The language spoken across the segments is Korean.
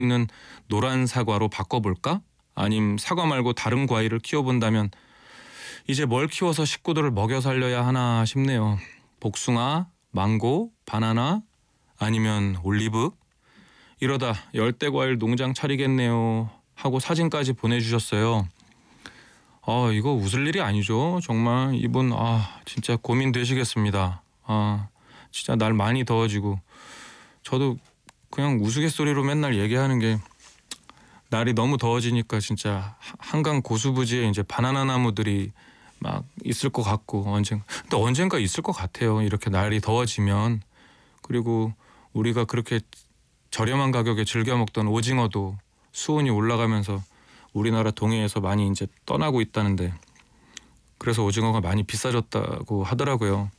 있는 노란 사과로 바꿔볼까? 아님 사과 말고 다른 과일을 키워본다면 이제 뭘 키워서 식구들을 먹여 살려야 하나 싶네요. 복숭아, 망고, 바나나, 아니면 올리브? 이러다 열대과일 농장 차리겠네요 하고 사진까지 보내주셨어요. 이거 웃을 일이 아니죠. 정말 이분 진짜 고민되시겠습니다. 진짜 날 많이 더워지고 저도 그냥 우스갯소리로 맨날 얘기하는 게 날이 너무 더워지니까 진짜 한강 고수부지에 이제 바나나 나무들이 막 있을 것 같고 근데 언젠가 있을 것 같아요. 이렇게 날이 더워지면. 그리고 우리가 그렇게 저렴한 가격에 즐겨 먹던 오징어도 수온이 올라가면서 우리나라 동해에서 많이 이제 떠나고 있다는데, 그래서 오징어가 많이 비싸졌다고 하더라고요.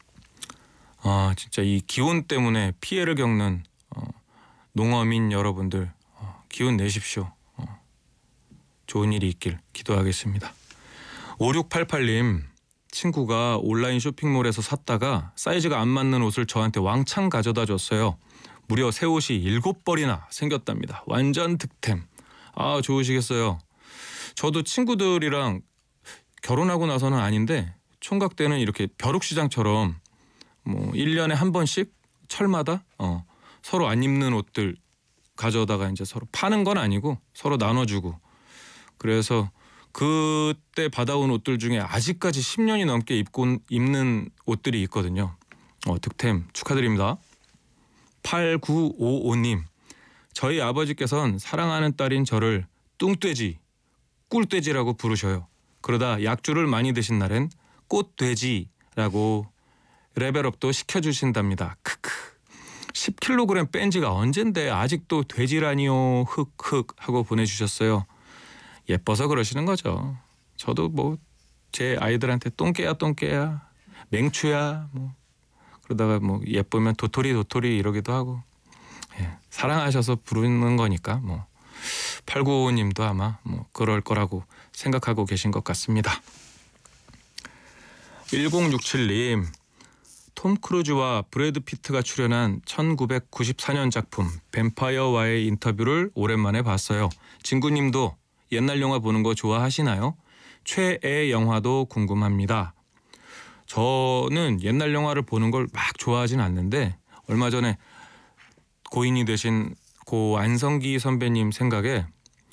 진짜 이 기온 때문에 피해를 겪는 농어민 여러분들 기운 내십시오. 좋은 일이 있길 기도하겠습니다. 5688님, 친구가 온라인 쇼핑몰에서 샀다가 사이즈가 안 맞는 옷을 저한테 왕창 가져다 줬어요. 무려 새 옷이 7벌이나 생겼답니다. 완전 득템. 좋으시겠어요. 저도 친구들이랑 결혼하고 나서는 아닌데 총각 때는 이렇게 벼룩시장처럼 1년에 한 번씩 철마다 서로 안 입는 옷들 가져다가 이제 서로 파는 건 아니고 서로 나눠주고, 그래서 그때 받아온 옷들 중에 아직까지 10년이 넘게 입는 옷들이 있거든요. 득템 축하드립니다. 8955님, 저희 아버지께서는 사랑하는 딸인 저를 뚱돼지, 꿀돼지라고 부르셔요. 그러다 약주를 많이 드신 날엔 꽃돼지라고 레벨업도 시켜주신답니다. 크크. 10kg 뺀 지가 언젠데 아직도 돼지라니요 흑흑 하고 보내주셨어요. 예뻐서 그러시는 거죠. 저도 제 아이들한테 똥개야 맹추야 그러다가 예쁘면 도토리 이러기도 하고, 사랑하셔서 부르는 거니까 8955님도 아마 그럴 거라고 생각하고 계신 것 같습니다. 1067님, 톰 크루즈와 브래드 피트가 출연한 1994년 작품 뱀파이어와의 인터뷰를 오랜만에 봤어요. 진구님도 옛날 영화 보는 거 좋아하시나요? 최애 영화도 궁금합니다. 저는 옛날 영화를 보는 걸 막 좋아하진 않는데 얼마 전에 고인이 되신 고 안성기 선배님 생각에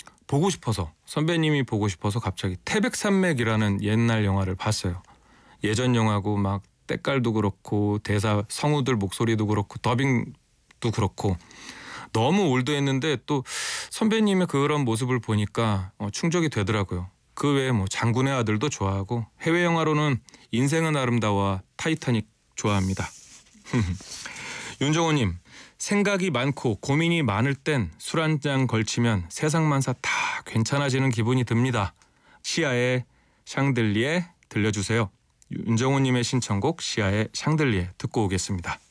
선배님이 보고 싶어서 갑자기 태백산맥이라는 옛날 영화를 봤어요. 예전 영화고 막 때깔도 그렇고 대사 성우들 목소리도 그렇고 더빙도 그렇고 너무 올드했는데 또 선배님의 그런 모습을 보니까 충족이 되더라고요. 그 외에 장군의 아들도 좋아하고 해외 영화로는 인생은 아름다워와 타이타닉 좋아합니다. 윤정호님, 생각이 많고 고민이 많을 땐 술 한 잔 걸치면 세상만사 다 괜찮아지는 기분이 듭니다. 시아의 샹들리에 들려주세요. 윤정호님의 신청곡 시아의 샹들리에 듣고 오겠습니다.